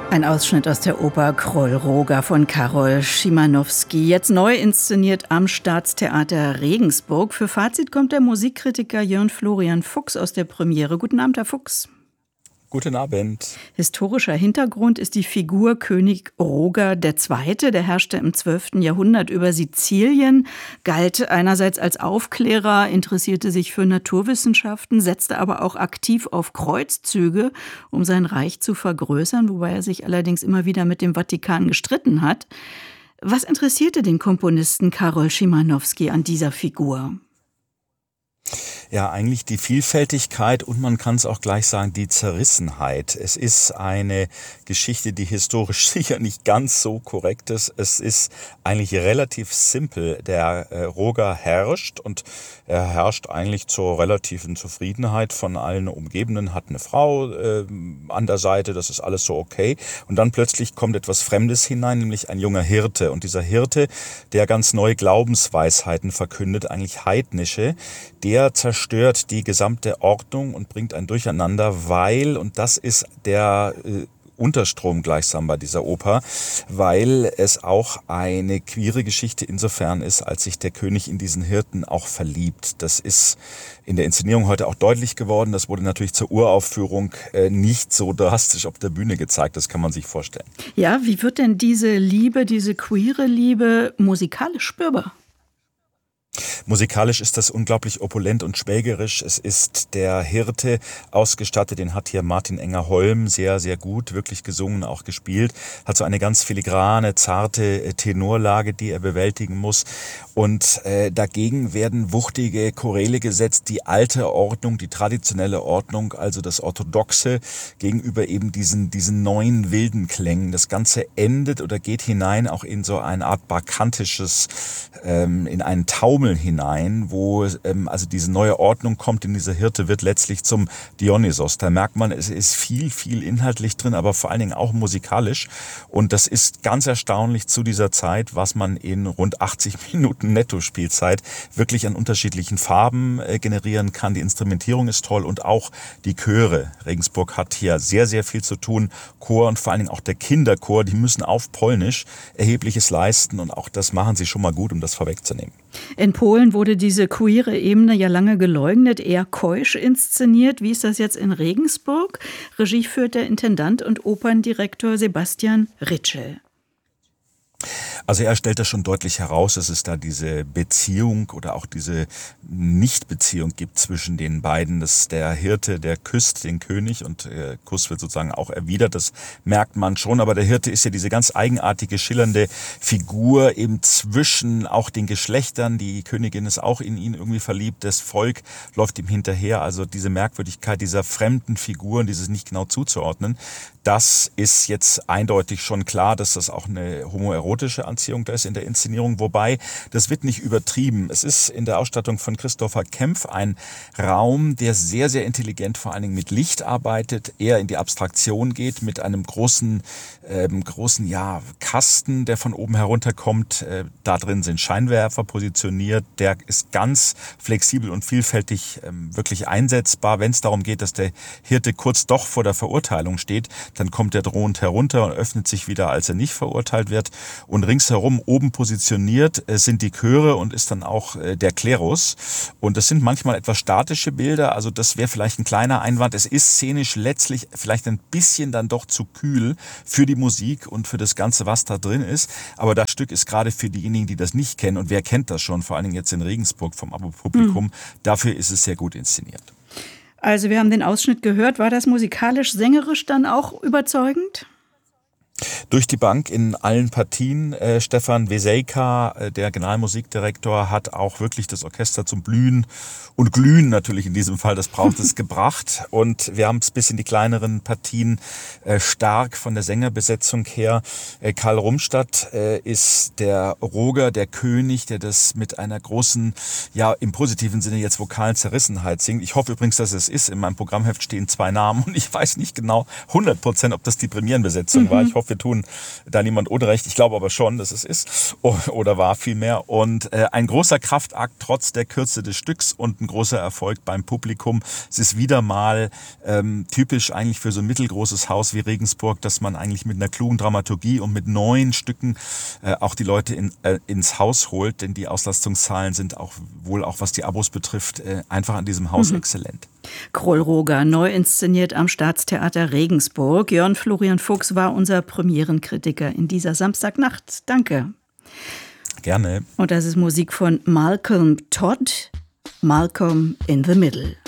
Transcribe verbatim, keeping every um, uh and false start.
Ein Ausschnitt aus der Oper Kroll-Roger von Karol Szymanowski, jetzt neu inszeniert am Staatstheater Regensburg. Für Fazit kommt der Musikkritiker Jörn Florian Fuchs aus der Premiere. Guten Abend, Herr Fuchs. Guten Abend. Historischer Hintergrund ist die Figur König Roger der Zweite. Der herrschte im zwölften Jahrhundert über Sizilien, galt einerseits als Aufklärer, interessierte sich für Naturwissenschaften, setzte aber auch aktiv auf Kreuzzüge, um sein Reich zu vergrößern, wobei er sich allerdings immer wieder mit dem Vatikan gestritten hat. Was interessierte den Komponisten Karol Szymanowski an dieser Figur? Ja, eigentlich die Vielfältigkeit und man kann es auch gleich sagen, die Zerrissenheit. Es ist eine Geschichte, die historisch sicher nicht ganz so korrekt ist. Es ist eigentlich relativ simpel. Der äh, Roger herrscht und er herrscht eigentlich zur relativen Zufriedenheit von allen Umgebenden, hat eine Frau äh, an der Seite, das ist alles so okay. Und dann plötzlich kommt etwas Fremdes hinein, nämlich ein junger Hirte. Und dieser Hirte, der ganz neue Glaubensweisheiten verkündet, eigentlich heidnische, der zerstört die gesamte Ordnung und bringt ein Durcheinander, weil, und das ist der äh, Unterstrom gleichsam bei dieser Oper, weil es auch eine queere Geschichte insofern ist, als sich der König in diesen Hirten auch verliebt. Das ist in der Inszenierung heute auch deutlich geworden. Das wurde natürlich zur Uraufführung äh, nicht so drastisch auf der Bühne gezeigt. Das kann man sich vorstellen. Ja, wie wird denn diese Liebe, diese queere Liebe musikalisch spürbar? Musikalisch ist das unglaublich opulent und schwelgerisch. Es ist der Hirte ausgestattet, den hat hier Martin Enger-Holm sehr, sehr gut wirklich gesungen, auch gespielt. Hat so eine ganz filigrane, zarte Tenorlage, die er bewältigen muss. Und äh, dagegen werden wuchtige Choräle gesetzt, die alte Ordnung, die traditionelle Ordnung, also das Orthodoxe, gegenüber eben diesen, diesen neuen wilden Klängen. Das Ganze endet oder geht hinein auch in so eine Art bacchantisches, ähm, in einen Taumel hinein, wo ähm, also diese neue Ordnung kommt, denn dieser Hirte wird letztlich zum Dionysos. Da merkt man, es ist viel, viel inhaltlich drin, aber vor allen Dingen auch musikalisch. Und das ist ganz erstaunlich zu dieser Zeit, was man in rund achtzig Minuten Netto-Spielzeit wirklich an unterschiedlichen Farben äh, generieren kann. Die Instrumentierung ist toll und auch die Chöre. Regensburg hat hier sehr, sehr viel zu tun. Chor und vor allen Dingen auch der Kinderchor, die müssen auf Polnisch Erhebliches leisten und auch das machen sie schon mal gut, um das vorwegzunehmen. In Polen wurde diese queere Ebene ja lange geleugnet, eher keusch inszeniert. Wie ist das jetzt in Regensburg? Regie führt der Intendant und Operndirektor Sebastian Ritschel. Also er stellt das schon deutlich heraus, dass es da diese Beziehung oder auch diese Nichtbeziehung gibt zwischen den beiden, dass der Hirte, der küsst den König und der Kuss wird sozusagen auch erwidert, das merkt man schon, aber der Hirte ist ja diese ganz eigenartige, schillernde Figur eben zwischen auch den Geschlechtern, die Königin ist auch in ihn irgendwie verliebt, das Volk läuft ihm hinterher, also diese Merkwürdigkeit dieser fremden Figuren, dieses nicht genau zuzuordnen, das ist jetzt eindeutig schon klar, dass das auch eine homoerotische Anziehung da ist in der Inszenierung, wobei das wird nicht übertrieben. Es ist in der Ausstattung von Christopher Kempf ein Raum, der sehr, sehr intelligent vor allen Dingen mit Licht arbeitet, eher in die Abstraktion geht, mit einem großen, ähm, großen ja, Kasten, der von oben herunterkommt. Äh, da drin sind Scheinwerfer positioniert, der ist ganz flexibel und vielfältig ähm, wirklich einsetzbar. Wenn es darum geht, dass der Hirte kurz doch vor der Verurteilung steht, dann kommt er drohend herunter und öffnet sich wieder, als er nicht verurteilt wird. Und ringsherum oben positioniert äh, sind die Chöre und ist dann auch äh, der Klerus. Und das sind manchmal etwas statische Bilder, also das wäre vielleicht ein kleiner Einwand. Es ist szenisch letztlich vielleicht ein bisschen dann doch zu kühl für die Musik und für das Ganze, was da drin ist. Aber das Stück ist gerade für diejenigen, die das nicht kennen, und wer kennt das schon, vor allen Dingen jetzt in Regensburg vom Abo-Publikum, hm. dafür ist es sehr gut inszeniert. Also wir haben den Ausschnitt gehört. War das musikalisch, sängerisch dann auch überzeugend? Durch die Bank in allen Partien. Äh, Stefan Wesejka, äh, der Generalmusikdirektor, hat auch wirklich das Orchester zum Blühen und Glühen natürlich in diesem Fall, das braucht es, gebracht. Und wir haben es bis in die kleineren Partien äh, stark von der Sängerbesetzung her. Äh, Karl Rumstadt äh, ist der Roger, der König, der das mit einer großen, ja im positiven Sinne jetzt vokalen Zerrissenheit singt. Ich hoffe übrigens, dass es ist. In meinem Programmheft stehen zwei Namen und ich weiß nicht genau hundert Prozent, ob das die Premierenbesetzung mhm. war. Ich hoffe, hoffe, wir tun da niemand Unrecht. Ich glaube aber schon, dass es ist oder war vielmehr. Und äh, ein großer Kraftakt trotz der Kürze des Stücks und ein großer Erfolg beim Publikum. Es ist wieder mal ähm, typisch eigentlich für so ein mittelgroßes Haus wie Regensburg, dass man eigentlich mit einer klugen Dramaturgie und mit neuen Stücken äh, auch die Leute in, äh, ins Haus holt. Denn die Auslastungszahlen sind auch wohl auch was die Abos betrifft, äh, einfach an diesem Haus mhm. exzellent. Kroll-Roger, neu inszeniert am Staatstheater Regensburg. Jörn Florian Fuchs war unser Premierenkritiker in dieser Samstagnacht. Danke. Gerne. Und das ist Musik von Malcolm Todd, Malcolm in the Middle.